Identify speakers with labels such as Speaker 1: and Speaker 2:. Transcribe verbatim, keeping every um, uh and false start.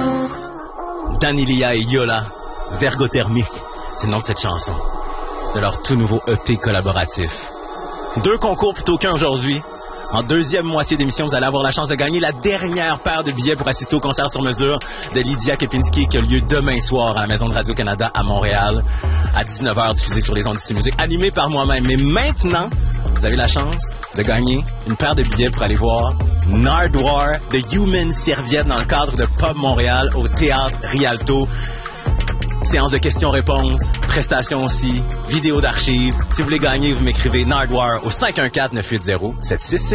Speaker 1: Danilia et Yola, Vergothermique, c'est le nom de cette chanson, de leur tout nouveau E P collaboratif. Deux concours plutôt qu'un aujourd'hui. En deuxième moitié d'émission, vous allez avoir la chance de gagner la dernière paire de billets pour assister au concert sur mesure de Lydia Kepinski qui a lieu demain soir à la Maison de Radio-Canada à Montréal à dix-neuf heures, diffusé sur les ondes d'ici musique, animé par moi-même. Mais maintenant, vous avez la chance de gagner une paire de billets pour aller voir Nardwuar de Human Serviette dans le cadre de Pub Montréal au Théâtre Rialto. Séance de questions-réponses, prestations aussi, vidéos d'archives. Si vous voulez gagner, vous m'écrivez Nardwuar au cinq un quatre, neuf huit zéro, sept six six.